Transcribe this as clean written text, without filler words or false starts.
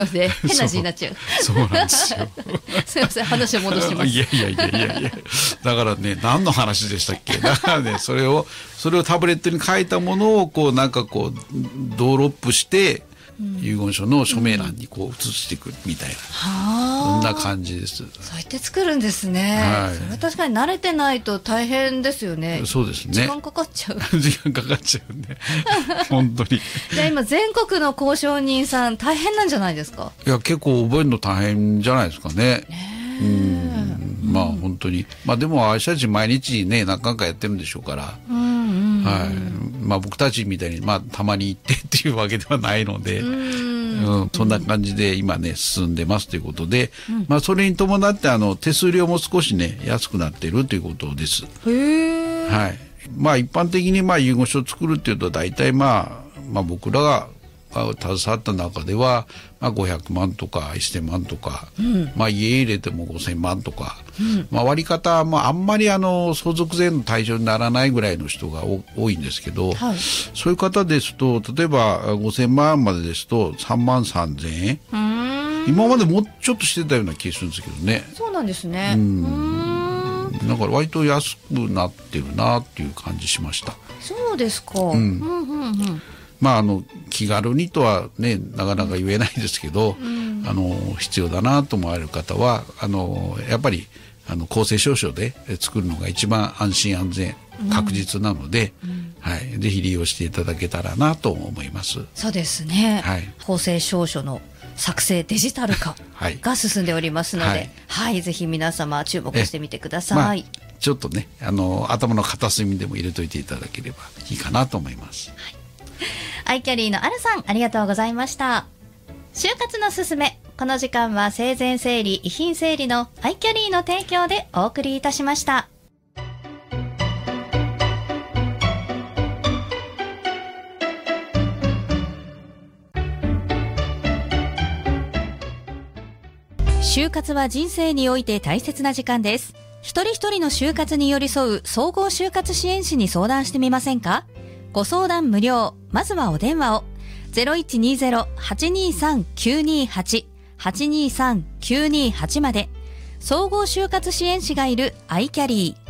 で変な字になっちゃう。 そうなんですよ。 すいません、話を戻します。 いや。だからね、何の話でしたっけ。だからね、それをタブレットに書いたものをこうなんかこうドロップして、遺言書の署名欄にこう写していくみたいな、そんな感じです。 そうやって作るんですね。 はい、 それは確かに慣れてないと大変ですよね。 そうですね。 時間かかっちゃう。 時間かかっちゃうんで本当に。 じゃあ今全国の公証人さん大変なんじゃないですか。 いや結構覚えるの大変じゃないですかね。まあ本当に、まあでも私たち毎日ね何回かやってるんでしょうから、はい、まあ僕たちみたいにまあたまに行ってっていうわけではないので、そんな感じで今ね進んでますということで、まあそれに伴って手数料も少しね安くなっているということです。 へー。 はい。まあ一般的にまあ遺言書を作るっていうと大体まあ僕らが携わった中では、まあ、500万とか1000万とか、まあ家入れても5000万とか、まあ割り方はまああんまり相続税の対象にならないぐらいの人が多いんですけど、 はい、 そういう方ですと例えば5000万までですと3万3000円、今までもうちょっとしてたような気がするんですけどね。 そうなんですね。 だから割と安くなってるなっていう感じしました。 そうですか。 まあ気軽にとはねなかなか言えないですけど、必要だなと思われる方はやっぱり公正証書で作るのが一番安心安全確実なので、はい、ぜひ利用していただけたらなと思います。 そうですね。 はい、 公正証書の作成デジタル化が進んでおりますので、はい、ぜひ皆様注目してみてください。 ちょっとね頭の片隅でも入れといていただければいいかなと思います。 アイキャリーのあるさん、ありがとうございました。就活のすすめ、この時間は生前整理遺品整理のアイキャリーの提供でお送りいたしました。就活は人生において大切な時間です。一人一人の就活に寄り添う総合就活支援士に相談してみませんか。ご相談無料。まずはお電話を 0120-823-928 823-928 まで。総合就活支援士がいるアイキャリー